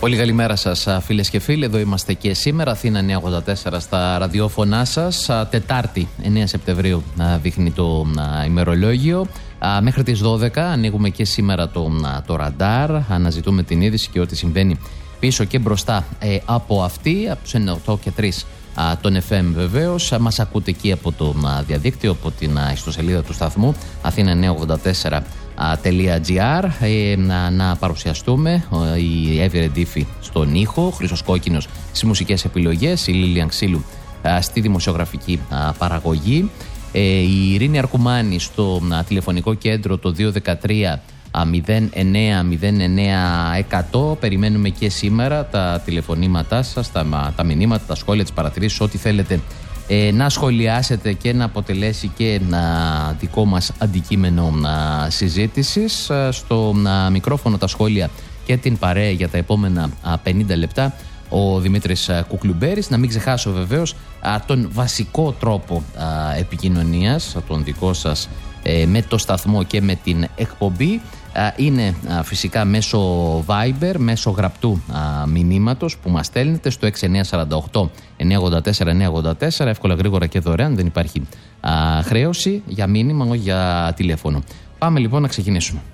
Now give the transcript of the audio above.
Πολύ καλημέρα σας φίλες και φίλοι, εδώ είμαστε και σήμερα, Αθήνα 984 στα ραδιόφωνά σας. Τετάρτη 9 Σεπτεμβρίου δείχνει το ημερολόγιο. Μέχρι τις 12 ανοίγουμε και σήμερα το ραντάρ, αναζητούμε την είδηση και ό,τι συμβαίνει πίσω και μπροστά από αυτή, από τους 98 και 3 τον FM βεβαίως. Μας ακούτε εκεί από το διαδίκτυο, από την ιστοσελίδα του σταθμού athena984.gr. Να παρουσιαστούμε η Εύη Ρεντήφη στον ήχο, Χρήστος Κόκκινος στις μουσικές επιλογές, η Λίλια Ξύλου στη δημοσιογραφική παραγωγή, η Ειρήνη Αρκουμάνη στο τηλεφωνικό κέντρο το 213 0909-100. Περιμένουμε και σήμερα τα τηλεφωνήματά σας, τα μηνύματα, τα σχόλια, τις παρατηρήσεις, ό,τι θέλετε να σχολιάσετε και να αποτελέσει και δικό μας αντικείμενο συζήτησης. Στο μικρόφωνο τα σχόλια και την παρέα για τα επόμενα 50 λεπτά ο Δημήτρης Κουκλουμπέρης. Να μην ξεχάσω βεβαίως τον βασικό τρόπο επικοινωνίας, τον δικό σας με το σταθμό και με την εκπομπή. Είναι φυσικά μέσω Viber, μέσω γραπτού μηνύματος που μας στέλνετε στο 6948-984-984, εύκολα, γρήγορα και δωρεάν, δεν υπάρχει χρέωση για μήνυμα, όχι για τηλέφωνο. Πάμε λοιπόν να ξεκινήσουμε.